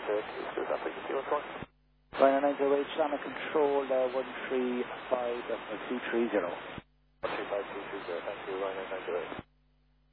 Ryanair 908, Shannon Control 135.230. 135.230, thank you, Ryanair 908.